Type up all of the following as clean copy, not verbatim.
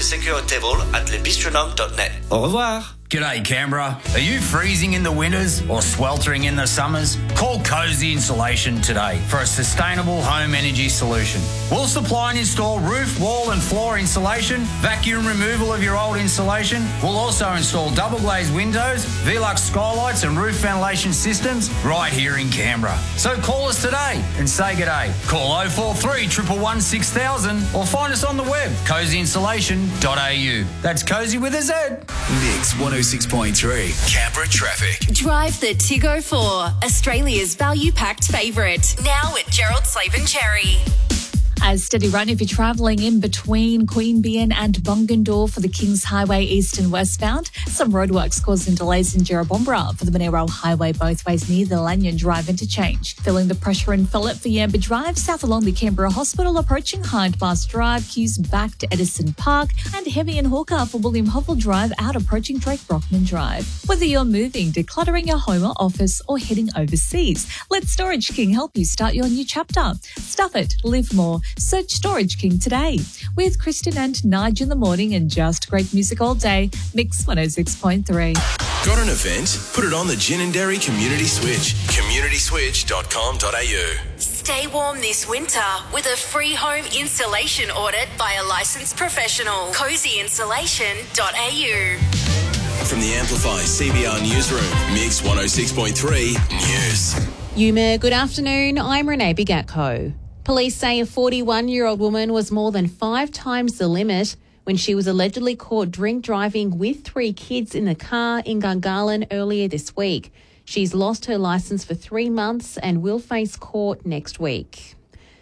secure table at lebistronome.net. Au revoir. G'day Canberra. Are you freezing in the winters or sweltering in the summers? Call Cozy Insulation today for a sustainable home energy solution. We'll supply and install roof, wall and floor insulation, vacuum removal of your old insulation. We'll also install double glazed windows, Velux skylights and roof ventilation systems right here in Canberra. So call us today and say g'day. Call 043 111 6000 or find us on the web, cozyinsulation.au. That's Cozy with a Z. Mix 106.3 Canberra traffic. Drive the Tiggo 4, Australia's value-packed favourite. Now at Gerald Slaven Cherry. A steady run if you're travelling in between Queanbeyan and Bungendore for the Kings Highway east and westbound. Some roadworks causing delays in Jerrabomberra for the Monero Highway both ways near the Lanyon Drive interchange. Feeling the pressure in Phillip for Yamba Drive, south along the Canberra Hospital, approaching Hyde Pass Drive, queues back to Edison Park, and heavy in Hawker for William Hovell Drive out approaching Drake Brockman Drive. Whether you're moving, decluttering your home or office, or heading overseas, let Storage King help you start your new chapter. Stuff it, live more. Search Storage King today. With Kristen and Nige in the morning and just great music all day. Mix 106.3. Got an event? Put it on the Gin and Dairy Community Switch. communityswitch.com.au. Stay warm this winter with a free home installation audit by a licensed professional. cozyinsulation.au. From the Amplify CBR Newsroom, Mix 106.3 News. Yuma, good afternoon. I'm Renee Bigatko. Police say a 41-year-old woman was more than 5 times the limit when she was allegedly caught drink driving with 3 kids in the car in Gungahlin earlier this week. She's lost her licence for 3 months and will face court next week.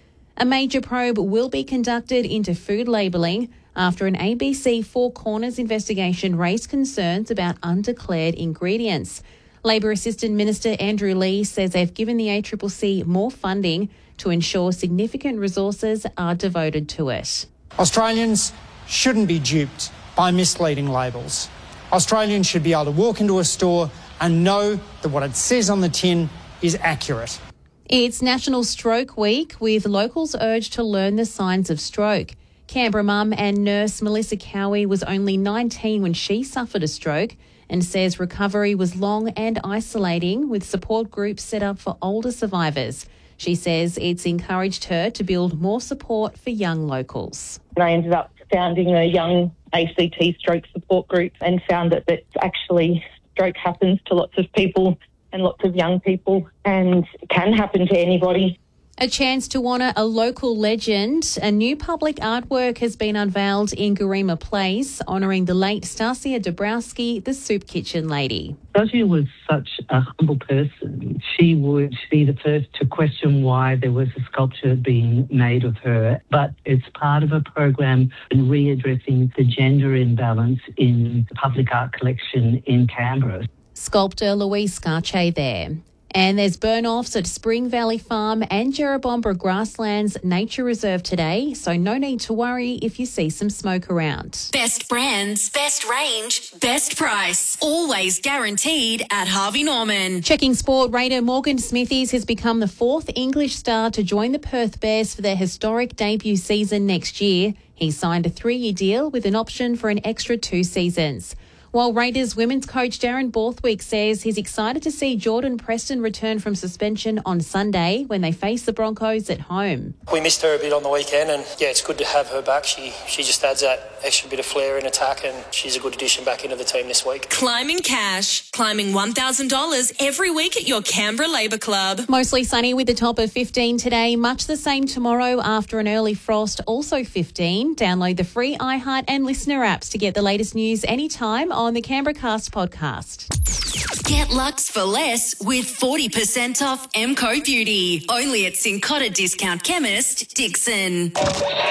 A major probe will be conducted into food labelling after an ABC Four Corners investigation raised concerns about undeclared ingredients. Labor Assistant Minister Andrew Lee says they've given the ACCC more funding to ensure significant resources are devoted to it. Australians shouldn't be duped by misleading labels. Australians should be able to walk into a store and know that what it says on the tin is accurate. It's National Stroke Week, with locals urged to learn the signs of stroke. Canberra mum and nurse Melissa Cowie was only 19 when she suffered a stroke and says recovery was long and isolating, with support groups set up for older survivors. She says it's encouraged her to build more support for young locals. I ended up founding a young ACT stroke support group and found that actually stroke happens to lots of people and lots of young people, and it can happen to anybody. A chance to honour a local legend. A new public artwork has been unveiled in Garema Place, honouring the late Stasia Dabrowski, the soup kitchen lady. Stasia was such a humble person. She would be the first to question why there was a sculpture being made of her, but it's part of a program in readdressing the gender imbalance in the public art collection in Canberra. Sculptor Louise Scarche there. And there's burn-offs at Spring Valley Farm and Jerrabomberra Grasslands Nature Reserve today, so no need to worry if you see some smoke around. Best brands, best range, best price. Always guaranteed at Harvey Norman. Checking sport, Raider Morgan Smithies has become the 4th English star to join the Perth Bears for their historic debut season next year. He signed a 3-year deal with an option for an extra 2 seasons. While Raiders women's coach Darren Borthwick says he's excited to see Jordan Preston return from suspension on Sunday when they face the Broncos at home. We missed her a bit on the weekend, and it's good to have her back. She just adds that extra bit of flair in attack, and she's a good addition back into the team this week. Climbing cash, climbing $1,000 every week at your Canberra Labour Club. Mostly sunny with a top of 15 today, much the same tomorrow after an early frost, also 15. Download the free iHeart and Listener apps to get the latest news anytime on the Canberra Cast podcast. Get Lux for less with 40% off MCO Beauty. Only at Cincotta Discount Chemist, Dixon.